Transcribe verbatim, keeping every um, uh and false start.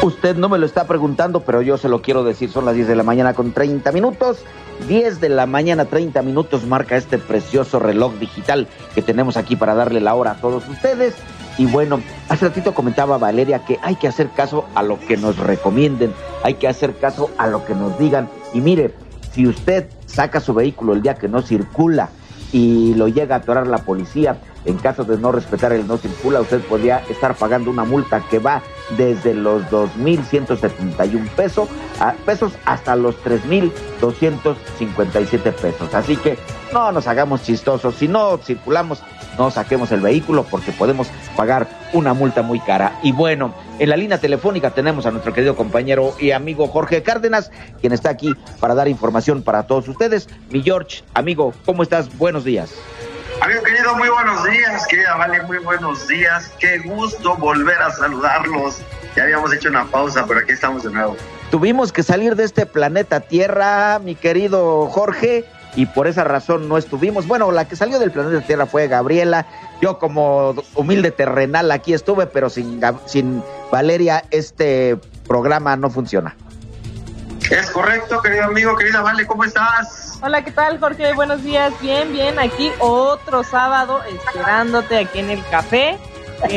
Usted no me lo está preguntando, pero yo se lo quiero decir. Son las diez de la mañana con treinta minutos. diez de la mañana, treinta minutos, marca este precioso reloj digital que tenemos aquí para darle la hora a todos ustedes. Y bueno, hace ratito comentaba Valeria que hay que hacer caso a lo que nos recomienden, hay que hacer caso a lo que nos digan. Y mire, si usted saca su vehículo el día que no circula y lo llega a atorar la policía, en caso de no respetar el no circula, usted podría estar pagando una multa que va desde los dos mil ciento setenta y un pesos, a, pesos hasta los tres mil doscientos cincuenta y siete pesos. Así que no nos hagamos chistosos. Si no circulamos, no saquemos el vehículo porque podemos pagar una multa muy cara. Y bueno, en la línea telefónica tenemos a nuestro querido compañero y amigo Jorge Cárdenas, quien está aquí para dar información para todos ustedes. Mi George, amigo, ¿cómo estás? Buenos días. Amigo querido, muy buenos días, querida Vale, muy buenos días. Qué gusto volver a saludarlos. Ya habíamos hecho una pausa, pero aquí estamos de nuevo. Tuvimos que salir de este planeta Tierra, mi querido Jorge, y por esa razón no estuvimos. Bueno, la que salió del planeta Tierra fue Gabriela. Yo como humilde terrenal aquí estuve, pero sin, sin Valeria este programa no funciona. Es correcto, querido amigo, querida Vale, ¿cómo estás? Hola, ¿qué tal, Jorge? Buenos días, bien, bien, aquí otro sábado esperándote aquí en el café